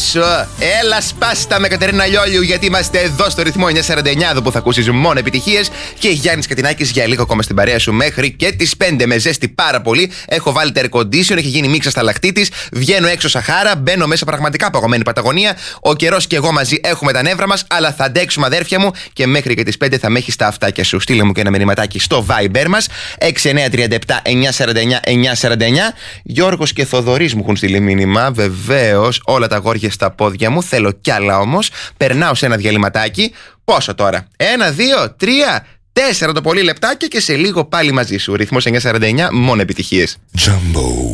σου. Έλα σπάστα με Κατερίνα Λιόλιου, γιατί είμαστε εδώ στο ρυθμό 949, εδώ που θα ακούσεις μόνο επιτυχίες. Και Γιάννης Κατινάκης για λίγο ακόμα στην παρέα σου μέχρι και τις 5 με ζέστη πάρα πολύ. Έχω βάλει τα air condition, έχει γίνει μίξα στα λαχτή. Βγαίνω έξω Σαχάρα, μπαίνω μέσα πραγματικά παγωμένη Παταγωνία. Ο καιρός και εγώ μαζί έχουμε τα νεύρα μας, αλλά θα αντέξουμε, αδέρφια μου, και μέχρι και τις 5 θα με έχεις τα αυτάκια σου. Στείλε μου και ένα μηνυματάκι στο Viber μας 6937 949 949. Γιώργος και Θοδωρής μου έχουν στείλει μήνυμα. Βεβαίως, όλα τα αγόρια στα πόδια μου. Θέλω κι άλλα όμως. Περνάω σε ένα διαλυματάκι. Πόσο τώρα? 1, 2, 3, 4 το πολύ λεπτάκια και σε λίγο πάλι μαζί σου. Ρυθμός 949, μόνο επιτυχίες. Jumbo.